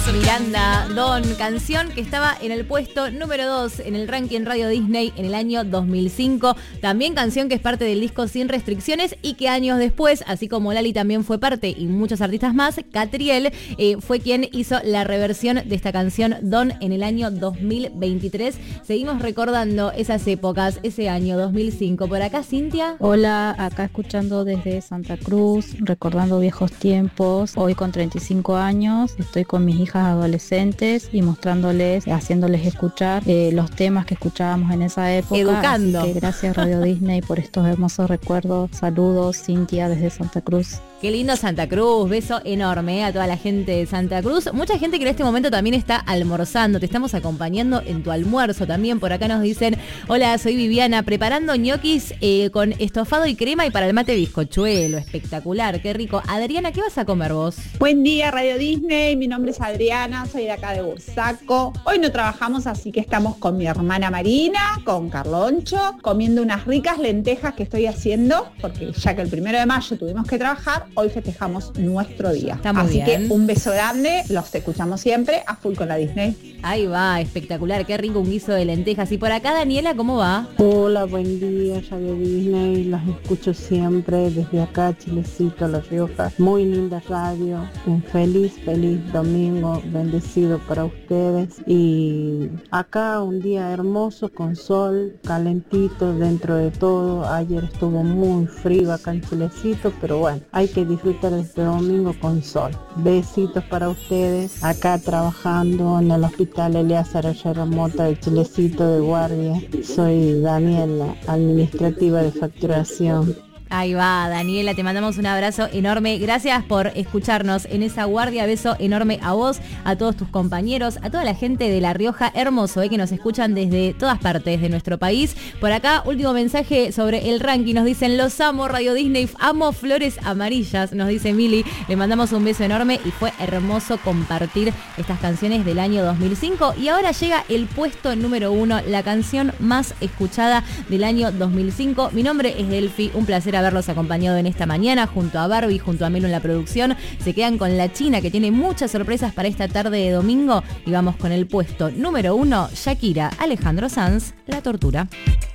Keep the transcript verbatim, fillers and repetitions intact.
Miranda, Don, canción que estaba en el puesto número dos en el ranking Radio Disney en el año dos mil cinco. También canción que es parte del disco Sin Restricciones y que años después, así como Lali también fue parte y muchos artistas más, Catriel eh, fue quien hizo la reversión de esta canción Don en el año dos mil veintitrés. Seguimos recordando esas épocas, ese año dos mil cinco. Por acá, Cintia. Hola, acá escuchando desde Santa Cruz, recordando viejos tiempos. Hoy con treinta y cinco años, estoy con mis hijas adolescentes y mostrándoles, haciéndoles escuchar eh, los temas que escuchábamos en esa época. Educando. Así que gracias Radio Disney por estos hermosos recuerdos. Saludos, Cintia desde Santa Cruz. Qué lindo Santa Cruz, beso enorme eh, a toda la gente de Santa Cruz. Mucha gente que en este momento también está almorzando, te estamos acompañando en tu almuerzo también. Por acá nos dicen, hola, soy Viviana, preparando ñoquis eh, con estofado y crema y para el mate bizcochuelo, espectacular, qué rico. Adriana, ¿qué vas a comer vos? Buen día Radio Disney, mi nombre es Adriana, soy de acá de Bursaco. Hoy no trabajamos, así que estamos con mi hermana Marina, con Carloncho, comiendo unas ricas lentejas que estoy haciendo, porque ya que el primero de mayo tuvimos que trabajar, hoy festejamos nuestro día. Está muy Así bien. que un beso grande, los escuchamos siempre a full con la Disney. Ahí va, espectacular, qué rico un guiso de lentejas. Y por acá, Daniela, ¿cómo va? Hola, buen día, Radio Disney, los escucho siempre desde acá, Chilecito, La Rioja. Muy linda radio, un feliz, feliz domingo, bendecido para ustedes. Y acá un día hermoso, con sol, calentito dentro de todo. Ayer estuvo muy frío acá en Chilecito, pero bueno, hay que disfrutar este domingo con sol. Besitos para ustedes, acá trabajando en el hospital Eleazar Ayala Mota de Chilecito de guardia. Soy Daniela, administrativa de facturación. Ahí va, Daniela, te mandamos un abrazo enorme. Gracias por escucharnos en esa guardia. Beso enorme a vos, a todos tus compañeros, a toda la gente de La Rioja. Hermoso, eh, que nos escuchan desde todas partes de nuestro país. Por acá, último mensaje sobre el ranking. Nos dicen, los amo, Radio Disney, amo flores amarillas, nos dice Mili. Le mandamos un beso enorme y fue hermoso compartir estas canciones del año dos mil cinco. Y ahora llega el puesto número uno, la canción más escuchada del año dos mil cinco. Mi nombre es Delphi, un placer haberlos acompañado en esta mañana junto a Barbie, junto a Melo en la producción. Se quedan con La China, que tiene muchas sorpresas para esta tarde de domingo, y vamos con el puesto número uno, Shakira, Alejandro Sanz, La Tortura.